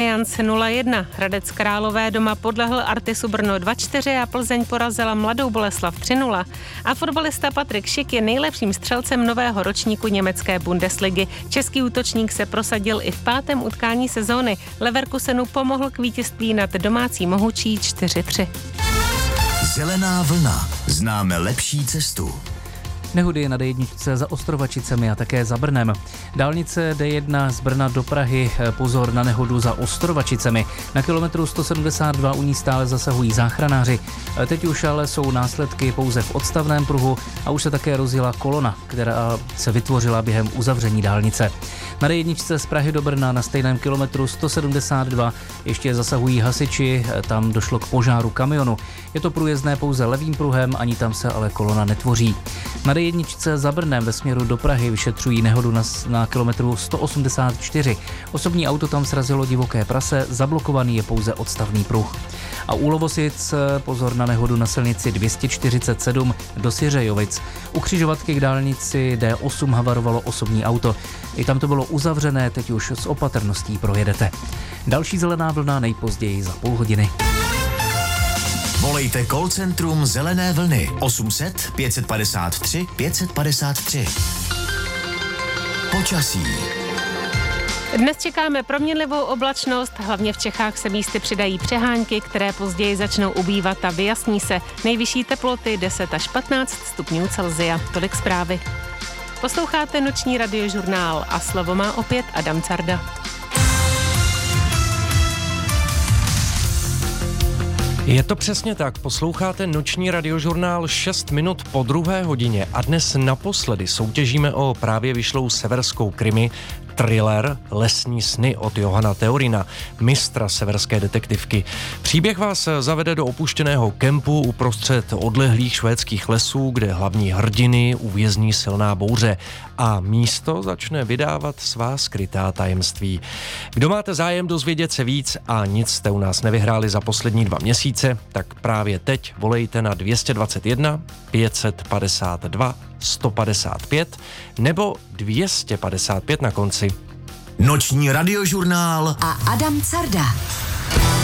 Allianz 0-1. Hradec Králové doma podlehl Artisu Brno 2-4 a Plzeň porazila Mladou Boleslav 3-0. A fotbalista Patrik Schick je nejlepším střelcem nového ročníku německé Bundesligy. Český útočník se prosadil i v 5. utkání sezóny. Leverkusenu pomohl k vítězství nad domácí Mohučí 4-3. Zelená vlna. Známe lepší cestu. Nehody na D1 za Ostrovačicemi a také za Brnem. Dálnice D1 z Brna do Prahy, pozor na nehodu za Ostrovačicemi. Na kilometru 172 u ní stále zasahují záchranáři. Teď už ale jsou následky pouze v odstavném pruhu a už se také rozjela kolona, která se vytvořila během uzavření dálnice. Na D1 z Prahy do Brna na stejném kilometru 172 ještě zasahují hasiči, tam došlo k požáru kamionu. Je to průjezdné pouze levým pruhem, ani tam se ale kolona netvoří. Na D1 za Brnem ve směru do Prahy vyšetřují nehodu na kilometru 184. Osobní auto tam srazilo divoké prase, zablokovaný je pouze odstavný pruh. A u Lovosic pozor na nehodu na silnici 247 do Syřejovic. U křižovatky k dálnici D8 havarovalo osobní auto. I tam to bylo uzavřené, teď už s opatrností projedete. Další zelená vlna nejpozději za půl hodiny. Volejte call centrum Zelené vlny 800 553 553. Počasí. Dnes čekáme proměnlivou oblačnost, hlavně v Čechách se místy přidají přehánky, které později začnou ubývat a vyjasní se. Nejvyšší teploty 10 až 15 stupňů Celsia. Tolik zprávy. Posloucháte noční radiožurnál a slovo má opět Adam Carda. Je to přesně tak, posloucháte noční radiožurnál 6 minut po 2. hodině a dnes naposledy soutěžíme o právě vyšlou severskou krimi thriller Lesní sny od Johana Theorina, mistra severské detektivky. Příběh vás zavede do opuštěného kempu uprostřed odlehlých švédských lesů, kde hlavní hrdiny uvězní silná bouře a místo začne vydávat svá skrytá tajemství. Kdo máte zájem dozvědět se víc a nic jste u nás nevyhráli za poslední 2 měsíce, tak právě teď volejte na 221 552 155 nebo 255 na konci. Noční radiožurnál a Adam Carda.